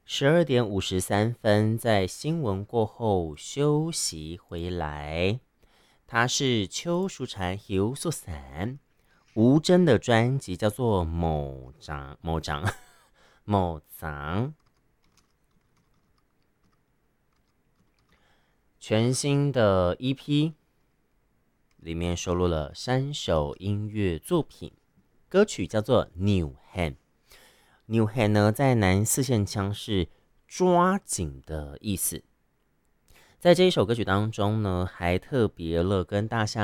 12点53分，在新闻过后休息回来。他是邱淑婵邱淑伞，吴真的专辑叫做某长某长某长，全新的 EP 里面收录了3首音乐作品，歌曲叫做《New Hand》。New Hand 呢，在南四线腔是抓紧的意思。在这一首歌曲当中呢，还特别了跟大象